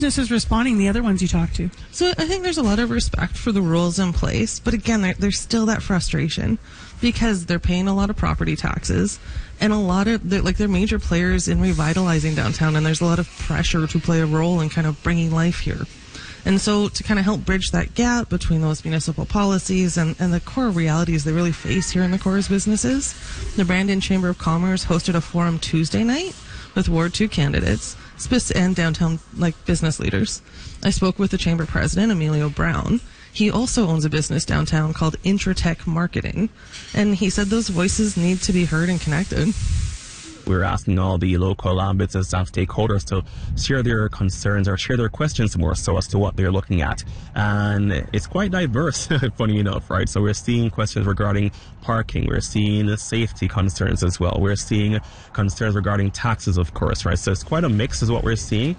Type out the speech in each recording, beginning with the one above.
businesses responding, the other ones you talk to? So I think there's a lot of respect for the rules in place, but again, there's still that frustration because they're paying a lot of property taxes and a lot of they're major players in revitalizing downtown, and there's a lot of pressure to play a role in kind of bringing life here. And so to kind of help bridge that gap between those municipal policies and the core realities they really face here in the Corps businesses, the Brandon Chamber of Commerce hosted a forum Tuesday night with Ward 2 candidates and downtown business leaders. I spoke with the Chamber President, Emilio Brown. He also owns a business downtown called Intratech Marketing, and he said those voices need to be heard and connected. We're asking all the local business stakeholders to share their concerns or share their questions more so as to what they're looking at. And it's quite diverse, funny enough, right? So we're seeing questions regarding parking. We're seeing safety concerns as well. We're seeing concerns regarding taxes, of course, right? So it's quite a mix is what we're seeing.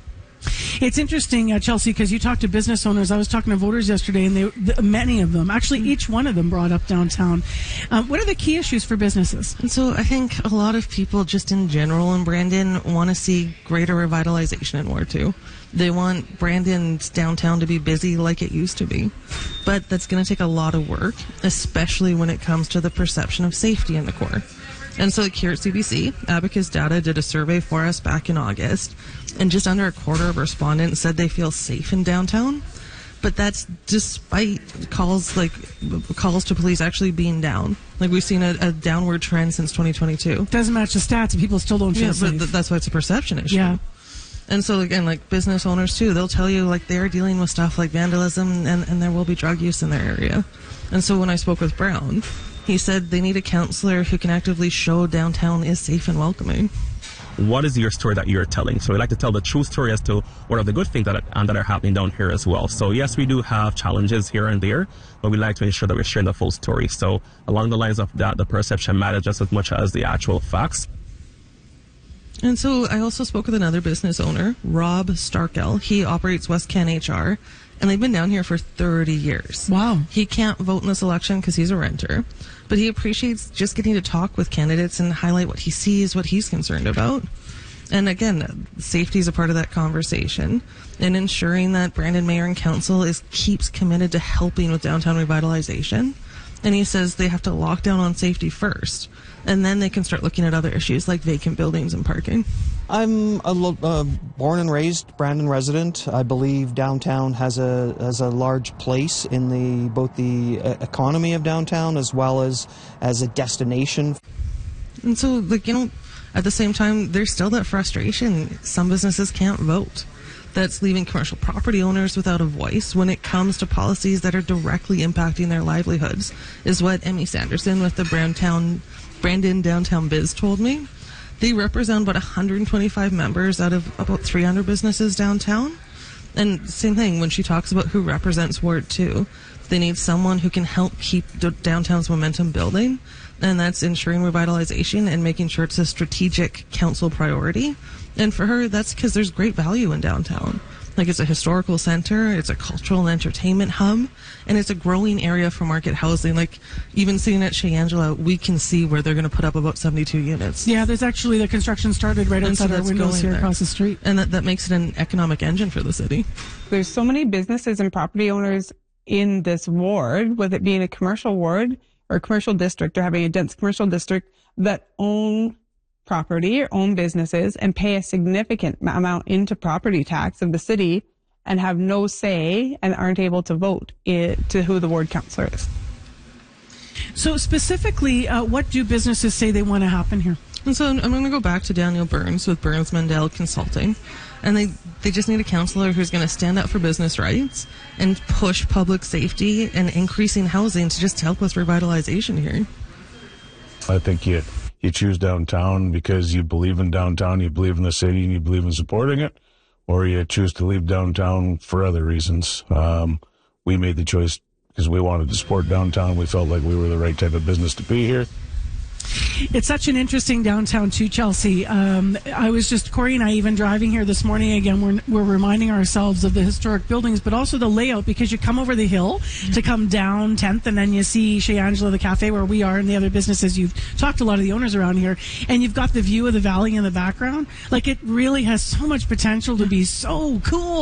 It's interesting, Chelsea, because you talked to business owners. I was talking to voters yesterday, and many of them, actually each one of them, brought up downtown. What are the key issues for businesses? And so I think a lot of people just in general in Brandon want to see greater revitalization in Ward 2. They want Brandon's downtown to be busy like it used to be. But that's going to take a lot of work, especially when it comes to the perception of safety in the core. And so here at CBC, Abacus Data did a survey for us back in August, and just under a quarter of respondents said they feel safe in downtown. But that's despite calls to police actually being down. We've seen a downward trend since 2022. Doesn't match the stats, and people still don't feel safe. But that's why it's a perception issue. Yeah. And so again, business owners too, they'll tell you they're dealing with stuff like vandalism and there will be drug use in their area. And so when I spoke with Brown, he said they need a counselor who can actively show downtown is safe and welcoming. What is your story that you're telling? So we like to tell the true story as to what are the good things that are happening down here as well. So yes, we do have challenges here and there, but we like to ensure that we're sharing the full story. So along the lines of that, the perception matters just as much as the actual facts. And so I also spoke with another business owner, Rob Starkel. He operates West Can HR, and they've been down here for 30 years. Wow. He can't vote in this election because he's a renter, but he appreciates just getting to talk with candidates and highlight what he sees, what he's concerned about. And again, safety is a part of that conversation, and ensuring that Brandon Mayor and Council keeps committed to helping with downtown revitalization. And he says they have to lock down on safety first, and then they can start looking at other issues like vacant buildings and parking. I'm a born and raised Brandon resident. I believe downtown has a large place in both the economy of downtown as well as a destination. And so, at the same time, there's still that frustration. Some businesses can't vote. That's leaving commercial property owners without a voice when it comes to policies that are directly impacting their livelihoods, is what Emmy Sanderson with the Brandon Downtown Biz told me. They represent about 125 members out of about 300 businesses downtown. And same thing when she talks about who represents Ward 2. They need someone who can help keep downtown's momentum building, and that's ensuring revitalization and making sure it's a strategic council priority. And for her, that's because there's great value in downtown. It's a historical center, it's a cultural and entertainment hub, and it's a growing area for market housing. Even sitting at Chez Angela, we can see where they're going to put up about 72 units. Yeah, there's actually the construction started right outside our windows here across the street. And that makes it an economic engine for the city. There's so many businesses and property owners in this ward, with it being a commercial ward or commercial district or having a dense commercial district, that own property or own businesses and pay a significant amount into property tax of the city and have no say and aren't able to vote to who the ward councillor is. So specifically, what do businesses say they want to happen here? And so I'm going to go back to Daniel Burns with Burns Mandel Consulting. And they just need a counselor who's going to stand up for business rights and push public safety and increasing housing to just help with revitalization here. I think you choose downtown because you believe in downtown, you believe in the city, and you believe in supporting it, or you choose to leave downtown for other reasons. We made the choice because we wanted to support downtown. We felt like we were the right type of business to be here. It's such an interesting downtown too, Chelsea. I was just, Corey and I, even driving here this morning again, we're reminding ourselves of the historic buildings, but also the layout, because you come over the hill to come down 10th, and then you see Chez Angela, the cafe where we are, and the other businesses. You've talked to a lot of the owners around here, and you've got the view of the valley in the background. Like, it really has so much potential to be so cool.